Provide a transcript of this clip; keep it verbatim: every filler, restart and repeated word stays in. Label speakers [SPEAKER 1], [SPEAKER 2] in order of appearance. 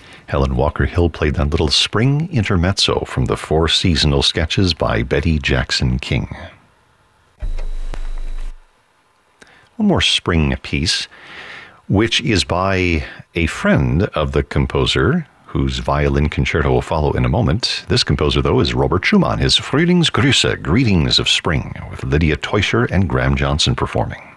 [SPEAKER 1] Helen Walker Hill played that little spring intermezzo from the Four Seasonal Sketches by Betty Jackson King. One more spring piece, which is by a friend of the composer, whose violin concerto will follow in a moment. This composer, though, is Robert Schumann, his Frühlingsgrüße, Greetings of Spring, with Lydia Teuscher and Graham Johnson performing.